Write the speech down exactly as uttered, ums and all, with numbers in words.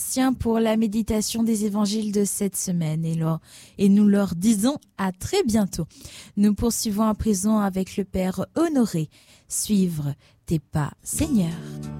musiciens pour la méditation des évangiles de cette semaine et, leur, et nous leur disons à très bientôt. Nous poursuivons à présent avec le Père Honoré. Suivre tes pas, Seigneur.